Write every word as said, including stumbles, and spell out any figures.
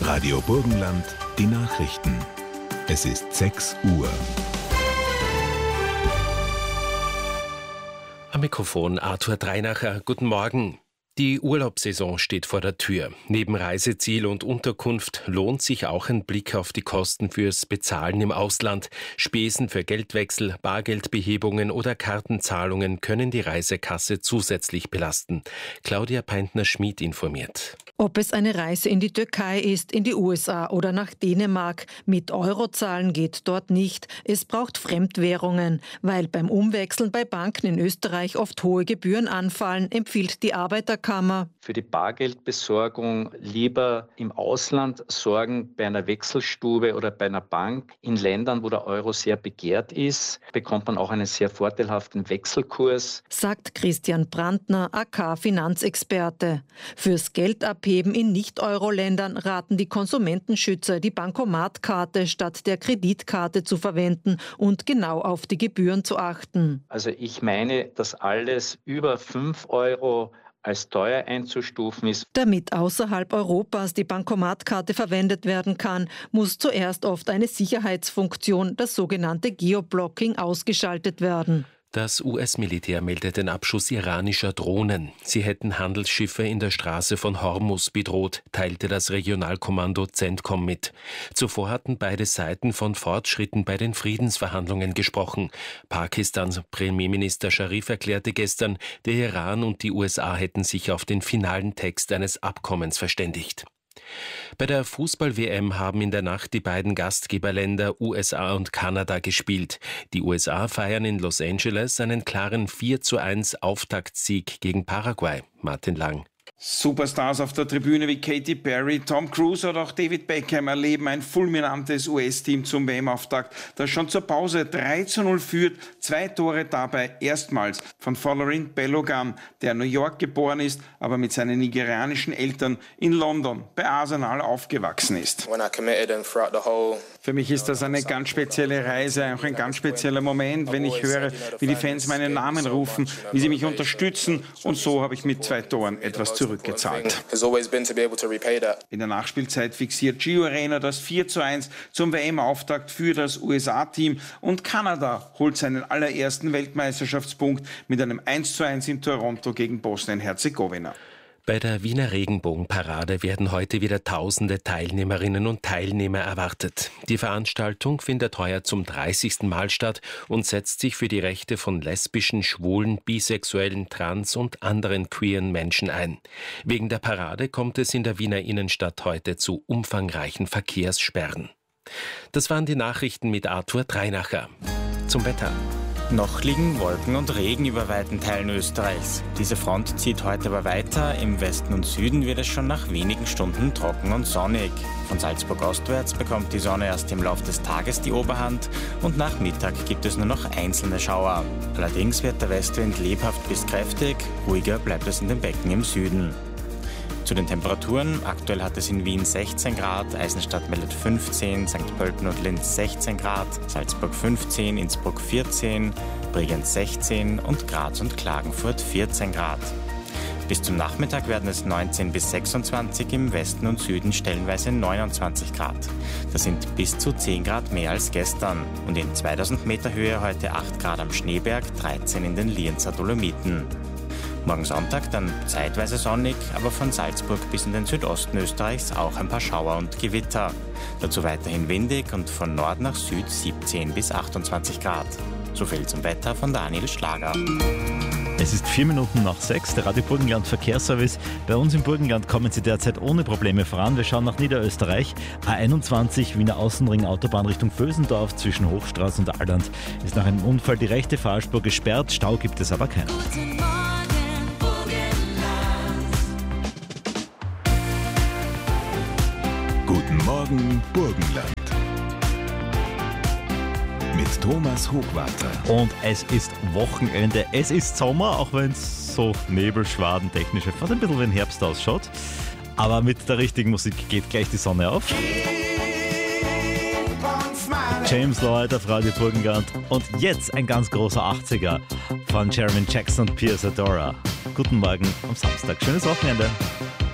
Radio Burgenland, die Nachrichten. Es ist sechs Uhr. Am Mikrofon Arthur Dreinacher. Guten Morgen. Die Urlaubssaison steht vor der Tür. Neben Reiseziel und Unterkunft lohnt sich auch ein Blick auf die Kosten fürs Bezahlen im Ausland. Spesen für Geldwechsel, Bargeldbehebungen oder Kartenzahlungen können die Reisekasse zusätzlich belasten. Claudia Peintner-Schmid informiert. Ob es eine Reise in die Türkei ist, in die U S A oder nach Dänemark, mit Euro zahlen geht dort nicht. Es braucht Fremdwährungen. Weil beim Umwechseln bei Banken in Österreich oft hohe Gebühren anfallen, empfiehlt die Arbeiterkammer: Für die Bargeldbesorgung lieber im Ausland sorgen, bei einer Wechselstube oder bei einer Bank. In Ländern, wo der Euro sehr begehrt ist, bekommt man auch einen sehr vorteilhaften Wechselkurs, sagt Christian Brandner, A K-Finanzexperte. Fürs Geldabheben in Nicht-Euro-Ländern raten die Konsumentenschützer, die Bankomatkarte statt der Kreditkarte zu verwenden und genau auf die Gebühren zu achten. Also ich meine, dass alles über fünf Euro als teuer einzustufen ist. Damit außerhalb Europas die Bankomatkarte verwendet werden kann, muss zuerst oft eine Sicherheitsfunktion, das sogenannte Geoblocking, ausgeschaltet werden. Das U S-Militär meldet den Abschuss iranischer Drohnen. Sie hätten Handelsschiffe in der Straße von Hormuz bedroht, teilte das Regionalkommando CENTCOM mit. Zuvor hatten beide Seiten von Fortschritten bei den Friedensverhandlungen gesprochen. Pakistans Premierminister Sharif erklärte gestern, der Iran und die U S A hätten sich auf den finalen Text eines Abkommens verständigt. Bei der Fußball-W M haben in der Nacht die beiden Gastgeberländer U S A und Kanada gespielt. Die U S A feiern in Los Angeles einen klaren vier zu eins Auftaktsieg gegen Paraguay. Martin Lang. Superstars auf der Tribüne wie Katy Perry, Tom Cruise oder auch David Beckham erleben ein fulminantes U S-Team zum W M-Auftakt, das schon zur Pause drei zu null führt. Zwei Tore dabei erstmals von Folarin Balogun, der in New York geboren ist, aber mit seinen nigerianischen Eltern in London bei Arsenal aufgewachsen ist. Für mich ist das eine ganz spezielle Reise, auch ein ganz spezieller Moment, wenn ich höre, wie die Fans meinen Namen rufen, wie sie mich unterstützen, und so habe ich mit zwei Toren etwas zurückgezahlt. In der Nachspielzeit fixiert Gio Reyna das vier zu eins zum W M-Auftakt für das U S A-Team und Kanada holt seinen allerersten Weltmeisterschaftspunkt mit einem eins zu eins in Toronto gegen Bosnien-Herzegowina. Bei der Wiener Regenbogenparade werden heute wieder tausende Teilnehmerinnen und Teilnehmer erwartet. Die Veranstaltung findet heuer zum dreißigsten Mal statt und setzt sich für die Rechte von lesbischen, schwulen, bisexuellen, trans- und anderen queeren Menschen ein. Wegen der Parade kommt es in der Wiener Innenstadt heute zu umfangreichen Verkehrssperren. Das waren die Nachrichten mit Arthur Dreinacher. Zum Wetter. Noch liegen Wolken und Regen über weiten Teilen Österreichs. Diese Front zieht heute aber weiter. Im Westen und Süden wird es schon nach wenigen Stunden trocken und sonnig. Von Salzburg ostwärts bekommt die Sonne erst im Laufe des Tages die Oberhand und nach Mittag gibt es nur noch einzelne Schauer. Allerdings wird der Westwind lebhaft bis kräftig, ruhiger bleibt es in den Becken im Süden. Zu den Temperaturen. Aktuell hat es in Wien sechzehn Grad, Eisenstadt meldet fünfzehn, Sankt Pölten und Linz sechzehn Grad, Salzburg fünfzehn, Innsbruck vierzehn, Bregenz sechzehn und Graz und Klagenfurt vierzehn Grad. Bis zum Nachmittag werden es neunzehn bis sechsundzwanzig, im Westen und Süden stellenweise neunundzwanzig Grad. Das sind bis zu zehn Grad mehr als gestern. Und in zweitausend Meter Höhe heute acht Grad am Schneeberg, dreizehn in den Lienzer Dolomiten. Morgen Sonntag dann zeitweise sonnig, aber von Salzburg bis in den Südosten Österreichs auch ein paar Schauer und Gewitter. Dazu weiterhin windig und von Nord nach Süd siebzehn bis achtundzwanzig Grad. So viel zum Wetter von Daniel Schlager. Es ist vier Minuten nach sechs, der Radio Burgenland Verkehrsservice. Bei uns im Burgenland kommen Sie derzeit ohne Probleme voran. Wir schauen nach Niederösterreich. A einundzwanzig, Wiener Außenring, Autobahn Richtung Vösendorf zwischen Hochstraße und Alland ist nach einem Unfall die rechte Fahrspur gesperrt. Stau gibt es aber keinen. Guten Morgen, Burgenland. Mit Thomas Hochwarter. Und es ist Wochenende. Es ist Sommer, auch wenn es so nebelschwadentechnisch fast ein bisschen wie ein Herbst ausschaut. Aber mit der richtigen Musik geht gleich die Sonne auf. James Lloyd auf Radio Burgenland. Und jetzt ein ganz großer achtziger von Jermaine Jackson und Piers Adora. Guten Morgen am Samstag. Schönes Wochenende.